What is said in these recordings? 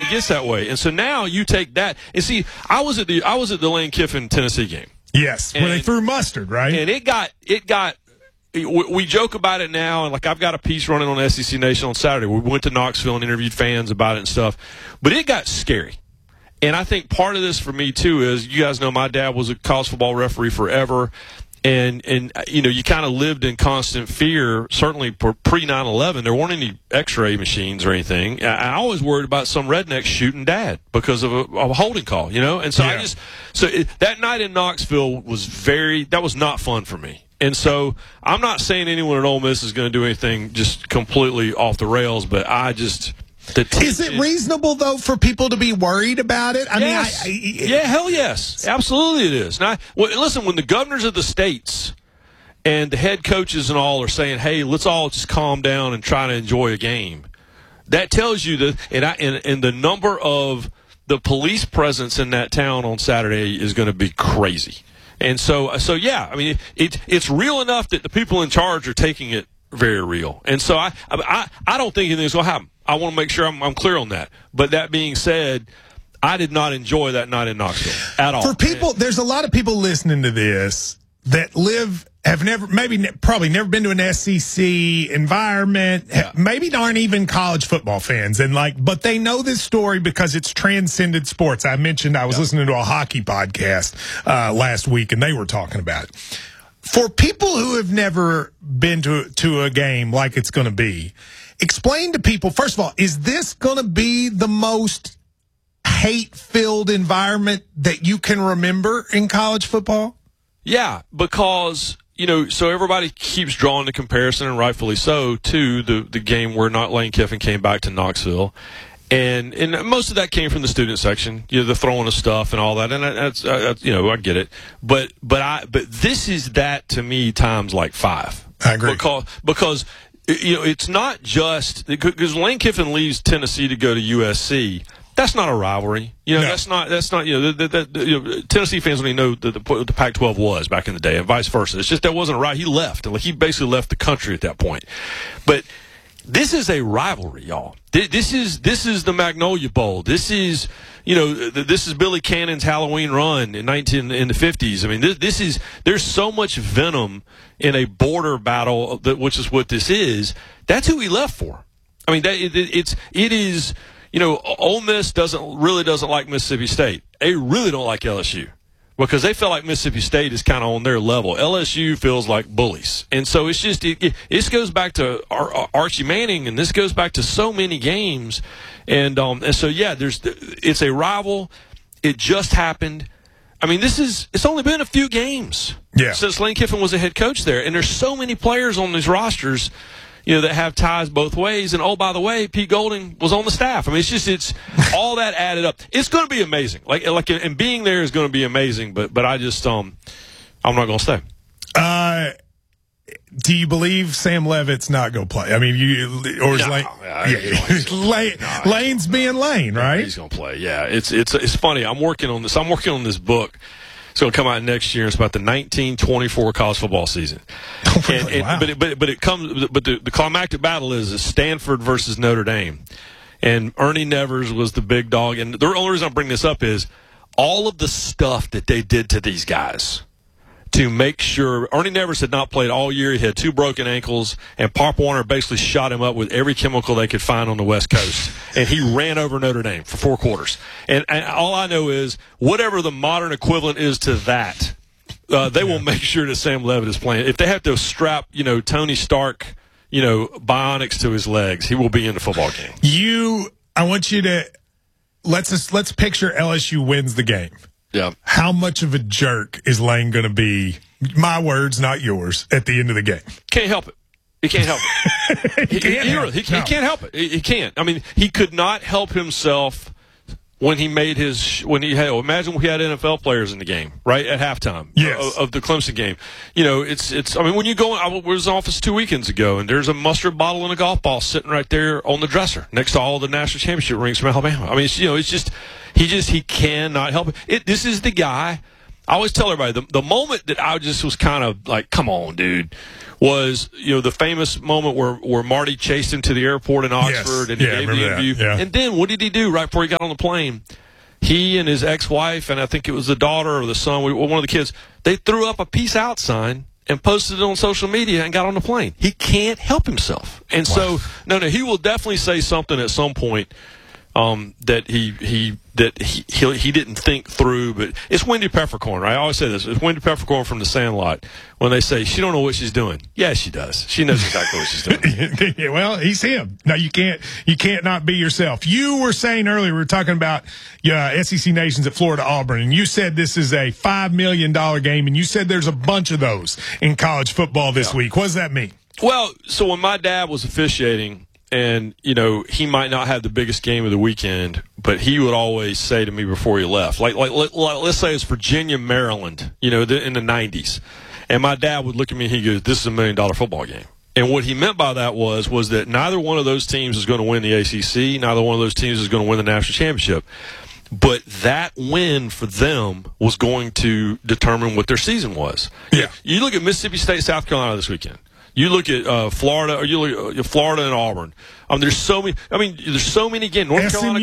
gets that way. And so now you take that and see. I was at the Lane Kiffin Tennessee game. Yes, where they threw mustard, right? And it got. We joke about it now, and like I've got a piece running on SEC Nation on Saturday. We went to Knoxville and interviewed fans about it and stuff, but it got scary. And I think part of this for me too is, you guys know my dad was a college football referee forever, and you know, you kind of lived in constant fear. Certainly pre 9/11, there weren't any X-ray machines or anything. I always worried about some redneck shooting dad because of a holding call, you know. And so that night in Knoxville that was not fun for me. And so I'm not saying anyone at Ole Miss is going to do anything just completely off the rails, but is it reasonable, though, for people to be worried about it? Yes. Yeah, hell yes. Absolutely it is. Now, listen, when the governors of the states and the head coaches and all are saying, hey, let's all just calm down and try to enjoy a game, that tells you that, and the number of the police presence in that town on Saturday is going to be crazy. And so yeah, I mean, it's real enough that the people in charge are taking it very real. And so I don't think anything's going to happen. I want to make sure I'm clear on that. But that being said, I did not enjoy that night in Knoxville at all. For people, there's a lot of people listening to this that probably never been to an SEC environment, maybe aren't even college football fans, but they know this story because it's transcended sports. I mentioned I was listening to a hockey podcast last week, and they were talking about it. For people who have never been to a game like it's going to be, explain to people, first of all, is this going to be the most hate-filled environment that you can remember in college football? Yeah, because, you know, so everybody keeps drawing the comparison, and rightfully so, to the game where Lane Kiffin came back to Knoxville. And most of that came from the student section, you know, the throwing of stuff and all that. And that's you know, I get it. But this is that to me times like 5. I agree. Because you know, it's not just because Lane Kiffin leaves Tennessee to go to USC. That's not a rivalry. You know, that's not, you know, Tennessee fans don't even know that the Pac-12 was back in the day, and vice versa. It's just that wasn't right. He left. Like, he basically left the country at that point. But this is a rivalry, y'all. This is the Magnolia Bowl. This is, you know, this is Billy Cannon's Halloween run in the 50s. I mean, there's so much venom in a border battle, which is what this is. That's who he left for. I mean, it is. You know, Ole Miss doesn't like Mississippi State. They really don't like LSU because they feel like Mississippi State is kind of on their level. LSU feels like bullies. And so it's just, this goes back to Archie Manning, and this goes back to so many games. And so, yeah, it's a rival. It just happened. I mean, it's only been a few games since Lane Kiffin was a head coach there. And there's so many players on these rosters, you know, that have ties both ways. And, oh, by the way, Pete Golding was on the staff. I mean, it's all that added up. It's going to be amazing. And being there is going to be amazing. But I just, I'm not going to stay. Do you believe Sam Levitt's not going to play? I mean, Lane's being Lane, right? He's going to play. Yeah, it's funny. I'm working on this book. It's going to come out next year. It's about the 1924 college football season. Wow. But the climactic battle is Stanford versus Notre Dame. And Ernie Nevers was the big dog. And the only reason I bring this up is all of the stuff that they did to these guys to make sure. Ernie Nevers had not played all year. He had 2 broken ankles, and Pop Warner basically shot him up with every chemical they could find on the West Coast. And he ran over Notre Dame for 4 quarters. And all I know is whatever the modern equivalent is to that, they will make sure that Sam Levitt is playing. If they have to strap, you know, Tony Stark, you know, bionics to his legs, he will be in the football game. I want you to let's picture LSU wins the game. Yeah. How much of a jerk is Lane going to be? My words, not yours, at the end of the game. Can't help it. He can't help it. He can't help it. He can't. I mean, he could not help himself when he made imagine we had NFL players in the game, right, at halftime of the Clemson game. You know, I mean, when you go, I was in office 2 weekends ago, and there's a mustard bottle and a golf ball sitting right there on the dresser next to all the national championship rings from Alabama. I mean, it's just he cannot help it. This is the guy. I always tell everybody the moment that I just was kind of like, come on, dude, was, the famous moment where Marty chased him to the airport in Oxford and he gave the interview. Yeah. And then what did he do right before he got on the plane? He and his ex-wife, and I think it was the daughter or the son, one of the kids, they threw up a peace out sign and posted it on social media and got on the plane. He can't help himself. And so, no, he will definitely say something at some point that he didn't think through. But it's Wendy Peppercorn, right? I always say this. It's Wendy Peppercorn from The Sandlot when they say she don't know what she's doing. Yeah, she does. She knows exactly what she's doing. Yeah, well, he's him. No, you can't not be yourself. You were saying earlier, we were talking about SEC nations at Florida Auburn, and you said this is a $5 million game, and you said there's a bunch of those in college football this week. What does that mean? Well, so when my dad was officiating, and, he might not have the biggest game of the weekend, but he would always say to me before he left, like let's say it's Virginia, Maryland, in the 90s. And my dad would look at me and he goes, this is $1 million football game. And what he meant by that was that neither one of those teams is going to win the ACC. Neither one of those teams is going to win the national championship. But that win for them was going to determine what their season was. Yeah. You look at Mississippi State, South Carolina this weekend. You look at Florida, or you look at Florida and Auburn. There's so many. There's so many again. North Carolina,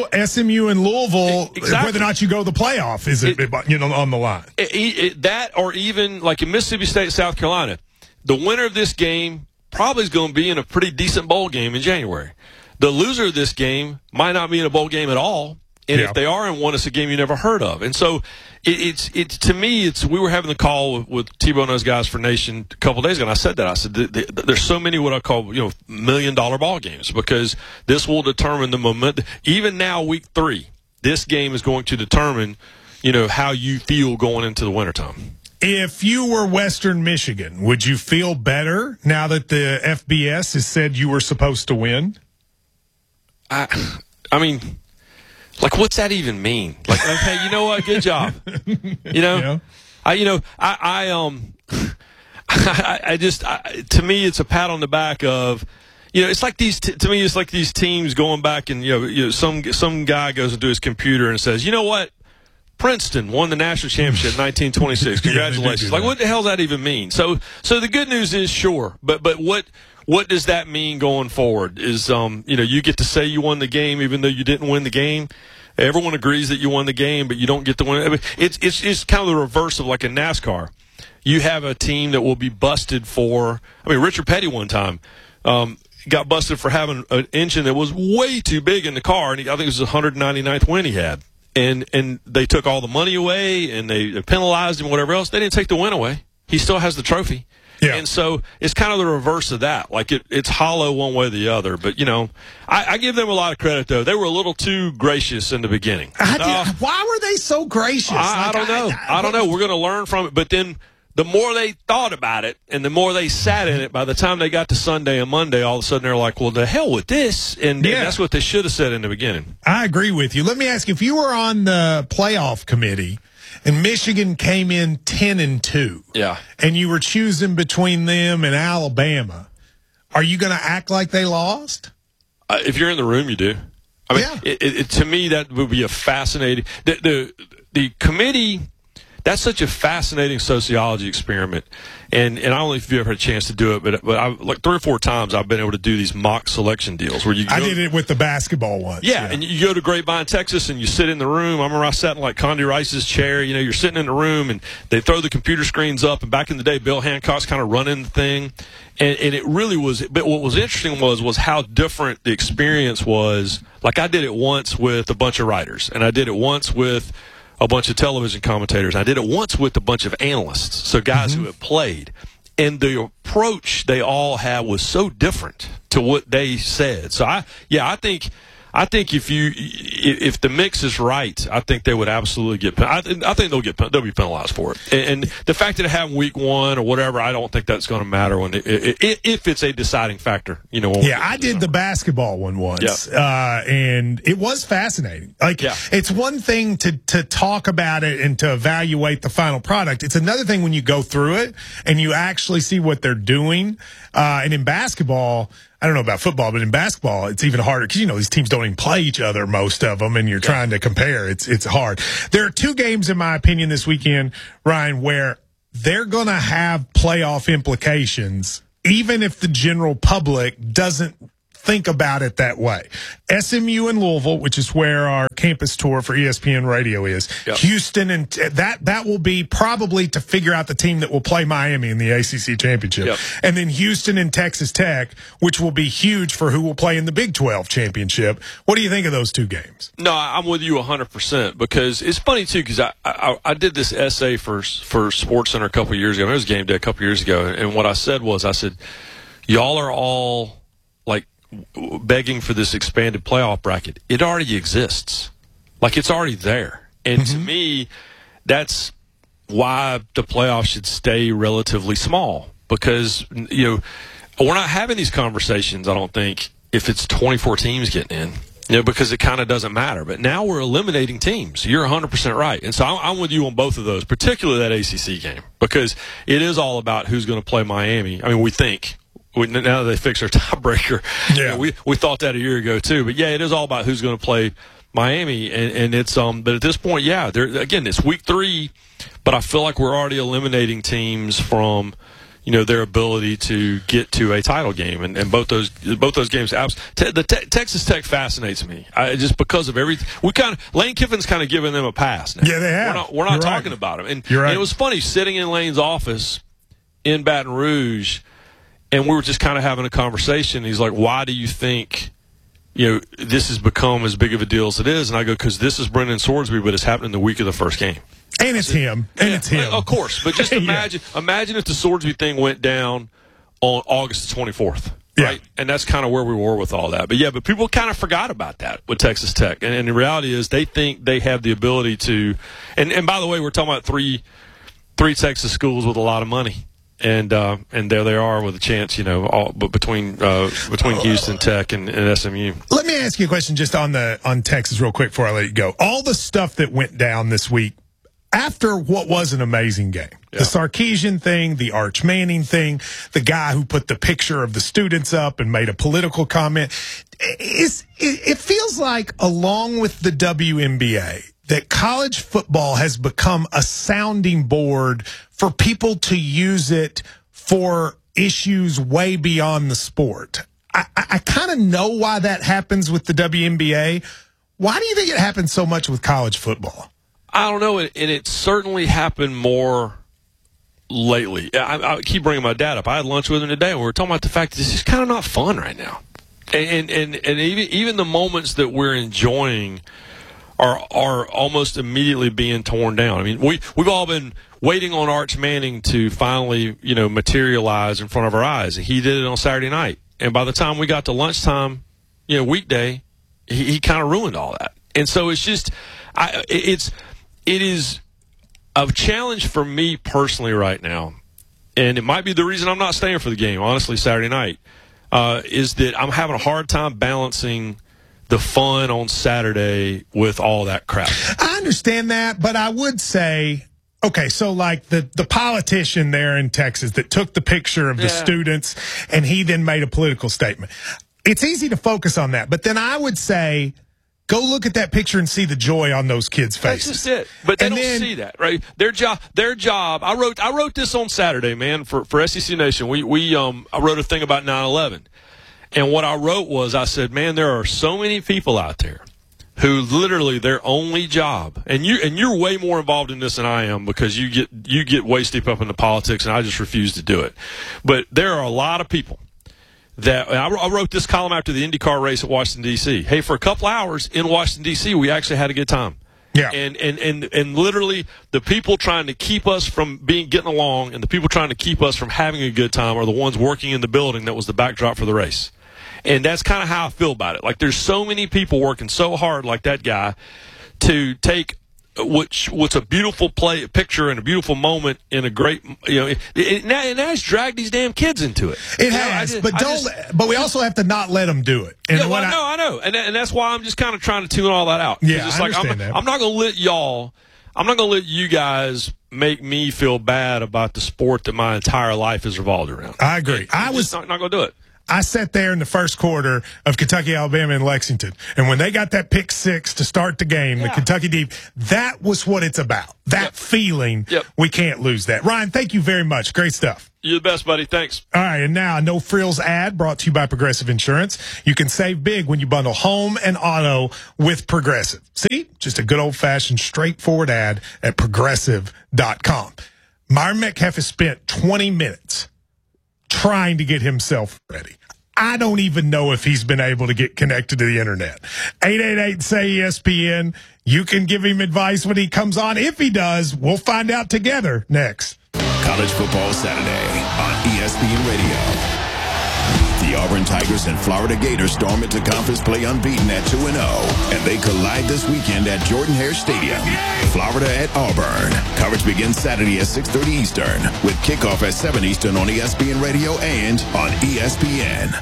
SMU and Louisville. Exactly. Whether or not you go to the playoff is on the line. That, or even like in Mississippi State, South Carolina, the winner of this game probably is going to be in a pretty decent bowl game in January. The loser of this game might not be in a bowl game at all. And if they are in one, it's a game you never heard of. And so it's to me, we were having the call with Tebow and those guys for Nation a couple of days ago, and I said that. I said, there's so many what I call, $1 million ball games, because this will determine the momentum. Even now, week 3, this game is going to determine, how you feel going into the wintertime. If you were Western Michigan, would you feel better now that the FBS has said you were supposed to win? I mean, like, what's that even mean? Like, okay, you know what? Good job. Yeah. To me, it's a pat on the back of, it's like to me, it's like these teams going back and, some guy goes into his computer and says, you know what? Princeton won the national championship in 1926. Congratulations. Like, what the hell does that even mean? So the good news is, sure. But what does that mean going forward? Is, you get to say you won the game even though you didn't win the game. Everyone agrees that you won the game, but you don't get to win. I mean, it's kind of the reverse of like in NASCAR. You have a team that will be busted for. Richard Petty one time got busted for having an engine that was way too big in the car, and I think it was the 199th win he had. And they took all the money away, and they penalized him, whatever else. They didn't take the win away. He still has the trophy. Yeah. And so it's kind of the reverse of that. Like it's hollow one way or the other. But, I give them a lot of credit, though. They were a little too gracious in the beginning. Why were they so gracious? I don't know. I don't know. We're going to learn from it. But then the more they thought about it and the more they sat in it, by the time they got to Sunday and Monday, all of a sudden they're like, well, the hell with this. And that's what they should have said in the beginning. I agree with you. Let me ask you, if you were on the playoff committee and Michigan came in 10-2, and you were choosing between them and Alabama, are you going to act like they lost? If you're in the room, you do. To me, that would be a fascinating. The committee. That's such a fascinating sociology experiment, and I don't know if you ever had a chance to do it, but I, like 3 or 4 times I've been able to do these mock selection deals where I did it with the basketball ones. Yeah, and you go to Grapevine, Texas, and you sit in the room. I remember I sat in like Condi Rice's chair. You're sitting in the room, and they throw the computer screens up. And back in the day, Bill Hancock's kind of running the thing, and it really was. But what was interesting was how different the experience was. Like I did it once with a bunch of writers, and I did it once with a bunch of television commentators. I did it once with a bunch of analysts, so guys who have played. And the approach they all had was so different to what they said. So I think if the mix is right, I think they would absolutely get. I think they'll be penalized for it. And the fact that it happened week 1 or whatever, I don't think that's going to matter if it's a deciding factor. I did the basketball one once, and it was fascinating. It's one thing to talk about it and to evaluate the final product. It's another thing when you go through it and you actually see what they're doing. And in basketball, I don't know about football, but in basketball, it's even harder because, these teams don't even play each other, most of them, and you're trying to compare. It's hard. There are two games, in my opinion, this weekend, Ryan, where they're going to have playoff implications, even if the general public doesn't think about it that way. SMU and Louisville, which is where our campus tour for ESPN Radio is. Yep. Houston, and that will be probably to figure out the team that will play Miami in the ACC championship. Yep. And then Houston and Texas Tech, which will be huge for who will play in the Big 12 championship. What do you think of those two games? No, I'm with you 100% because it's funny too because I did this essay for SportsCenter a couple of years ago. It was game day a couple of years ago, and what I said, y'all are all like begging for this expanded playoff bracket. It already exists. Like, it's already there. And to me, that's why the playoffs should stay relatively small because, we're not having these conversations, I don't think, if it's 24 teams getting in, because it kind of doesn't matter. But now we're eliminating teams. You're 100% right. And so I'm with you on both of those, particularly that ACC game, because it is all about who's going to play Miami. I mean, we think. Now that they fixed our tiebreaker, we thought that a year ago too. But it is all about who's going to play Miami, and it's but at this point, again, it's week 3, but I feel like we're already eliminating teams from their ability to get to a title game, and both those games. Texas Tech fascinates me, just because of everything. Lane Kiffin's kind of giving them a pass now. Yeah, they have. We're not talking about them, and it was funny sitting in Lane's office in Baton Rouge. And we were just kind of having a conversation. He's like, why do you think, this has become as big of a deal as it is? And I go, because this is Brendan Swordsby, but it's happening the week of the first game. And it's him. It's him. Of course. But just imagine if the Swordsby thing went down on August the 24th. Right? Yeah. And that's kind of where we were with all that. But people kind of forgot about that with Texas Tech. And the reality is they think they have the ability to – and by the way, we're talking about three Texas schools with a lot of money. And there they are with a chance, between Houston Tech and SMU. Let me ask you a question just on Texas real quick before I let you go. All the stuff that went down this week after what was an amazing game, the Sarkisian thing, the Arch Manning thing, the guy who put the picture of the students up and made a political comment, it feels like, along with the WNBA, that college football has become a sounding board for people to use it for issues way beyond the sport. I kind of know why that happens with the WNBA. Why do you think it happens so much with college football? I don't know, and it certainly happened more lately. I keep bringing my dad up. I had lunch with him today, and we were talking about the fact that this is kind of not fun right now. And even the moments that we're enjoying are almost immediately being torn down. I mean, we've all been waiting on Arch Manning to finally, materialize in front of our eyes. He did it on Saturday night. And by the time we got to lunchtime, weekday, he kind of ruined all that. And so it's just, it is a challenge for me personally right now. And it might be the reason I'm not staying for the game, honestly, Saturday night, is that I'm having a hard time balancing the fun on Saturday with all that crap. I understand that, but I would say, okay, so like the politician there in Texas that took the picture of the students and he then made a political statement. It's easy to focus on that, but then I would say, go look at that picture and see the joy on those kids' faces. That's just it. But they don't see that, right? Their job. I wrote this on Saturday, man, for SEC Nation. I wrote a thing about 9/11. And what I wrote was, I said, man, there are so many people out there who literally their only job, and you're way more involved in this than I am because you get way deep up into politics, and I just refuse to do it. But there are a lot of people that I wrote this column after the IndyCar race at Washington D.C. Hey, for a couple hours in Washington D.C., we actually had a good time. Yeah. And literally the people trying to keep us from getting along and the people trying to keep us from having a good time are the ones working in the building that was the backdrop for the race. And that's kind of how I feel about it. Like, there's so many people working so hard, like that guy, to take what's a beautiful picture and a beautiful moment in a great, now it's dragged these damn kids into it. It has, but we also have to not let them do it. And I know, and that's why I'm just kind of trying to tune all that out. Yeah, it's I understand that. I'm not going to let you guys make me feel bad about the sport that my entire life is revolved around. I agree. I was not going to do it. I sat there in the first quarter of Kentucky, Alabama, and Lexington. And when they got that pick six to start the game, the Kentucky Deep, that was what it's about. That feeling, we can't lose that. Ryan, thank you very much. Great stuff. You're the best, buddy. Thanks. All right, and now a No Frills ad brought to you by Progressive Insurance. You can save big when you bundle home and auto with Progressive. See? Just a good old-fashioned, straightforward ad at Progressive.com. Myron Metcalf has spent 20 minutes trying to get himself ready. I don't even know if he's been able to get connected to the internet. 888-SAY-ESPN. You can give him advice when he comes on. If he does, we'll find out together next. College Football Saturday on ESPN Radio. The Auburn Tigers and Florida Gators storm into conference play unbeaten at 2-0, and they collide this weekend at Jordan-Hare Stadium. Florida at Auburn. Coverage begins Saturday at 6:30 Eastern, with kickoff at 7 Eastern on ESPN Radio and on ESPN.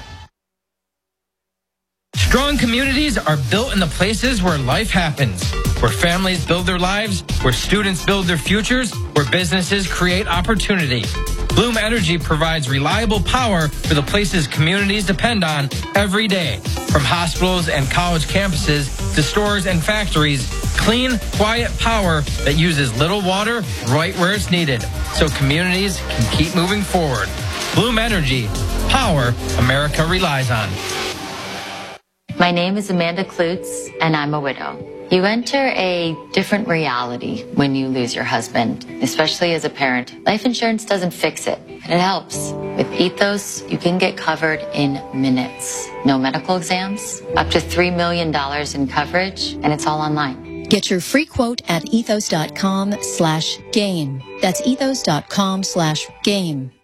Strong communities are built in the places where life happens, where families build their lives, where students build their futures, where businesses create opportunity. Bloom Energy provides reliable power for the places communities depend on every day. From hospitals and college campuses to stores and factories, clean, quiet power that uses little water right where it's needed, so communities can keep moving forward. Bloom Energy, power America relies on. My name is Amanda Klutz, and I'm a widow. You enter a different reality when you lose your husband, especially as a parent. Life insurance doesn't fix it, but it helps. With Ethos, you can get covered in minutes. No medical exams, up to $3 million in coverage, and it's all online. Get your free quote at ethos.com/game. That's ethos.com/game.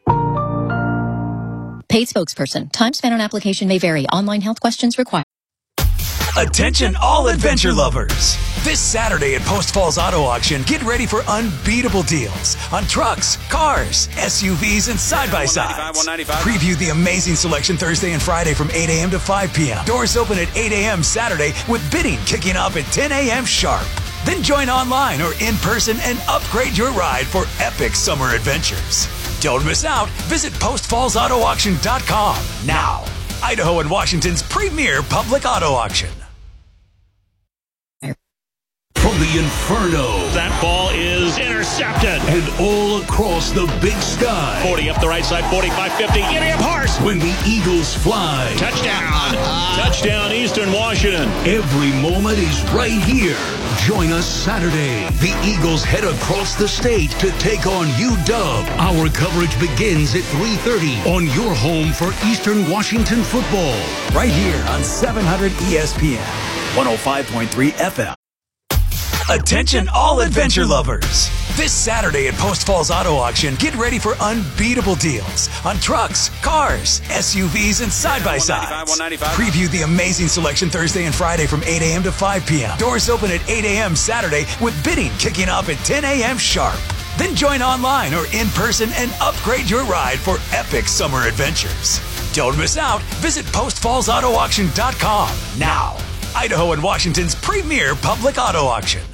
Paid spokesperson. Time spent on application may vary. Online health questions required. Attention all adventure lovers. This Saturday at Post Falls Auto Auction, get ready for unbeatable deals on trucks, cars, SUVs, and side-by-sides. Preview the amazing selection Thursday and Friday from 8 a.m. to 5 p.m. Doors open at 8 a.m. Saturday with bidding kicking off at 10 a.m. sharp. Then join online or in person and upgrade your ride for epic summer adventures. Don't miss out. Visit postfallsautoauction.com now. Idaho and Washington's premier public auto auction. From the Inferno. That ball is intercepted. And all across the big sky. 40 up the right side, 45, 50. Idiom Horse. When the Eagles fly. Touchdown. Touchdown, Eastern Washington. Every moment is right here. Join us Saturday. The Eagles head across the state to take on UW. Our coverage begins at 3:30 on your home for Eastern Washington football. Right here on 700 ESPN, 105.3 FM. Attention all adventure lovers. This Saturday at Post Falls Auto Auction, get ready for unbeatable deals on trucks, cars, SUVs, and side-by-sides. Preview the amazing selection Thursday and Friday from 8 a.m. to 5 p.m. Doors open at 8 a.m. Saturday with bidding kicking off at 10 a.m. sharp. Then join online or in person and upgrade your ride for epic summer adventures. Don't miss out. Visit postfallsautoauction.com now. Idaho and Washington's premier public auto auction.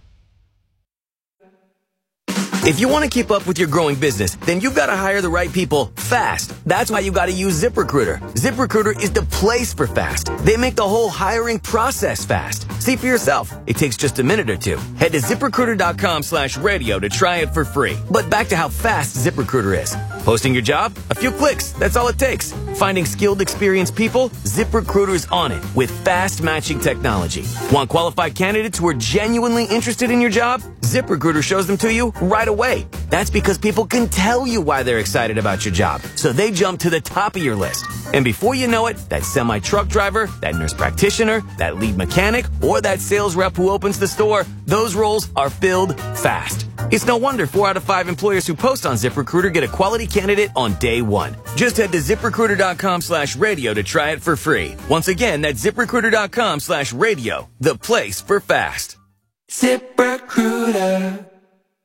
If you want to keep up with your growing business, then you've got to hire the right people fast. That's why you got to use ZipRecruiter. ZipRecruiter is the place for fast. They make the whole hiring process fast. See for yourself. It takes just a minute or two. Head to ZipRecruiter.com/radio to try it for free. But back to how fast ZipRecruiter is. Posting your job? A few clicks. That's all it takes. Finding skilled, experienced people? ZipRecruiter's on it with fast matching technology. Want qualified candidates who are genuinely interested in your job? ZipRecruiter shows them to you right away. That's because people can tell you why they're excited about your job, so they jump to the top of your list. And before you know it, that semi-truck driver, that nurse practitioner, that lead mechanic, or that sales rep who opens the store, those roles are filled fast. It's no wonder 4 out of 5 employers who post on ZipRecruiter get a quality candidate on day one. Just head to ZipRecruiter.com/radio to try it for free. Once again, that's ZipRecruiter.com/radio, the place for fast. ZipRecruiter.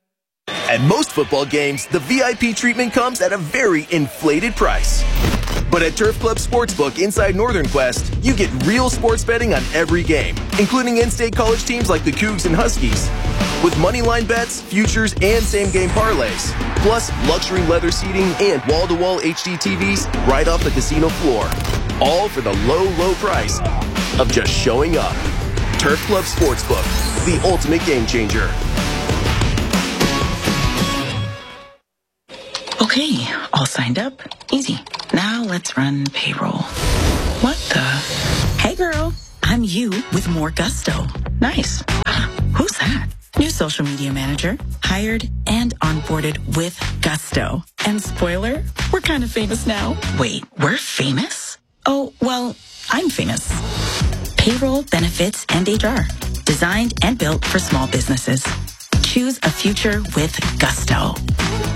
At most football games, the VIP treatment comes at a very inflated price. But at Turf Club Sportsbook inside Northern Quest, you get real sports betting on every game, including in-state college teams like the Cougs and Huskies. With moneyline bets, futures, and same-game parlays. Plus, luxury leather seating and wall-to-wall HD TVs right off the casino floor. All for the low, low price of just showing up. Turf Club Sportsbook, the ultimate game changer. Okay, all signed up. Easy. Now let's run payroll. What the? Hey girl, I'm you with more gusto. Nice. Who's that? New social media manager, hired and onboarded with gusto. And spoiler, we're kind of famous now. Wait, we're famous? Oh, well, I'm famous. Payroll, benefits, and HR. Designed and built for small businesses. Choose a future with gusto.